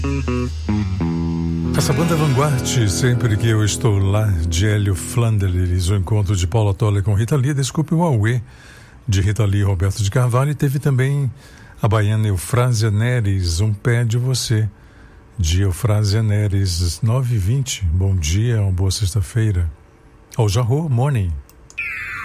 Essa banda Vanguard, Sempre Que Eu Estou Lá, de Hélio Flanders, o encontro de Paula Toller com Rita Lee, Desculpe o Auê, de Rita Lee e Roberto de Carvalho, e teve também a baiana Eufrásia Neres, Um Pé de Você, de Eufrásia Neres, 9h20. Bom dia, uma boa sexta-feira. Ao Jarro, Morning.